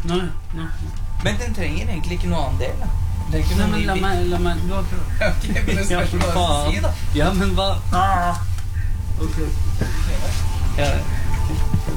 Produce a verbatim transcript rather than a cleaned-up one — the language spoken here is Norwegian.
Nei, nei. Men den trenger egentlig ikke noe annen del, da. Det er ikke Nei, noe men ny la bit. meg, la meg, du har prøvd. Ok, men det spørs hva jeg skal si, da. Ja, men hva? Ah. Ok. Ja,